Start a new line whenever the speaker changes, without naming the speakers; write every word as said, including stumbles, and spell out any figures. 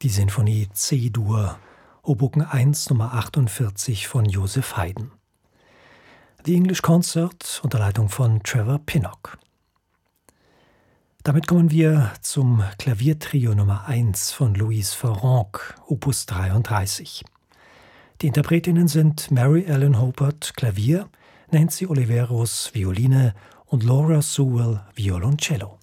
die Sinfonie C-Dur, Opus eins Nummer achtundvierzig von Joseph Haydn. The English Concert unter Leitung von Trevor Pinnock. Damit kommen wir zum Klaviertrio Nummer eins von Louise Farrenc, Opus dreiunddreißig. Die Interpretinnen sind Mary Ellen Hobart, Klavier, Nancy Oliveros, Violine und Laura Sewell, Violoncello.